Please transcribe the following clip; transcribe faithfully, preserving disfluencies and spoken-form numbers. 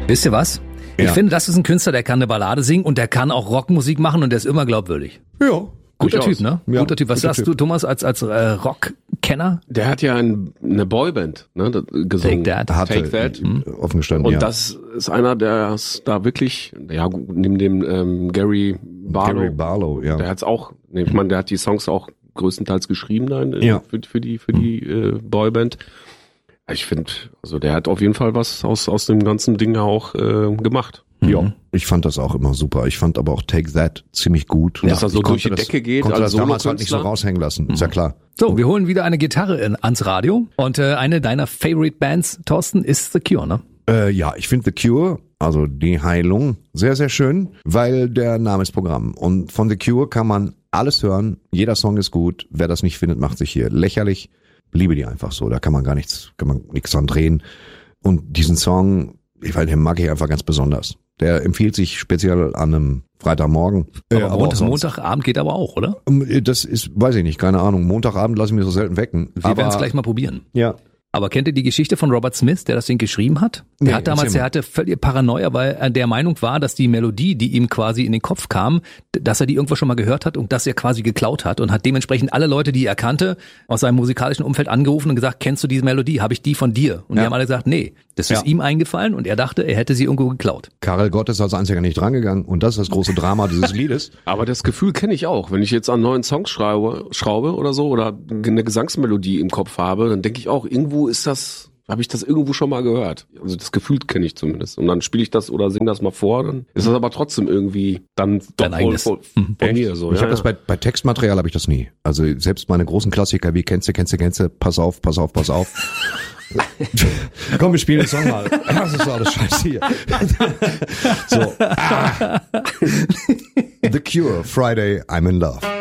Wisst ihr was? Ich Ja. finde, das ist ein Künstler, der kann eine Ballade singen und der kann auch Rockmusik machen und der ist immer glaubwürdig. Ja. Guter Durchaus. Typ, ne? Ja, guter Typ. Was guter sagst Typ. du, Thomas, als als äh, Rockkenner? Der hat ja ein, eine Boyband, ne, das- gesungen. Take That. Hatte, Take That. Offen gestanden, Und ja. das ist einer, der es da wirklich, ja, gut, neben dem ähm, Gary Barlow. Gary Barlow, ja. Der hat's auch, ne, ich meine, der hat die Songs auch größtenteils geschrieben dann äh, Ja. für, für die für die äh, Boyband. Ich finde, also der hat auf jeden Fall was aus aus dem ganzen Ding auch äh, gemacht. Ja, ich fand das auch immer super. Ich fand aber auch Take That ziemlich gut. Und dass er so Ich durch konnte die Decke geht konnte als das damals halt nicht so Solokünstler. raushängen lassen, ist ja klar. So, wir holen wieder eine Gitarre in, ans Radio und äh, eine deiner Favorite Bands, Thorsten, ist The Cure, ne? Äh, ja, ich finde The Cure, also die Heilung, sehr, sehr schön, weil der Name ist Programm. Und von The Cure kann man alles hören, jeder Song ist gut. Wer das nicht findet, macht sich hier lächerlich. Liebe die einfach so, da kann man gar nichts, kann man nichts dran drehen. Und diesen Song, ich weiß, den mag ich einfach ganz besonders. Der empfiehlt sich speziell an einem Freitagmorgen. Äh, Aber aber auch Montag, sonst. Montagabend geht aber auch, oder? Das ist, weiß ich nicht, keine Ahnung. Montagabend lasse ich mich so selten wecken. Wir werden es gleich mal probieren. Ja. Aber kennt ihr die Geschichte von Robert Smith, der das Ding geschrieben hat? Der Nee, hat damals, erzähl er mal. hatte völlig Paranoia, weil er der Meinung war, dass die Melodie, die ihm quasi in den Kopf kam, dass er die irgendwo schon mal gehört hat und dass er quasi geklaut hat und hat dementsprechend alle Leute, die er kannte, aus seinem musikalischen Umfeld angerufen und gesagt, kennst du diese Melodie? Habe ich die von dir? Und die Ja. haben alle gesagt, nee, das ist Ja. ihm eingefallen und er dachte, er hätte sie irgendwo geklaut. Karel Gott ist als einziger nicht drangegangen und das ist das große Drama dieses Liedes. Aber das Gefühl kenne ich auch. Wenn ich jetzt an neuen Songs schraube, schraube oder so oder eine Gesangsmelodie im Kopf habe, dann denke ich auch, irgendwo ist das, habe ich das irgendwo schon mal gehört. Also das Gefühl kenne ich zumindest. Und dann spiele ich das oder singe das mal vor, dann ist das aber trotzdem irgendwie dann Dein doch eigenes. voll, voll von mir so. Ich ja, habe das ja. bei, bei Textmaterial habe ich das nie. Also selbst meine großen Klassiker wie Kennste, Kennste, Kennste, pass auf, pass auf, pass auf. Komm, wir spielen den Song mal. Das ist so alles scheiße hier. So. Ah. The Cure, Friday, I'm in Love.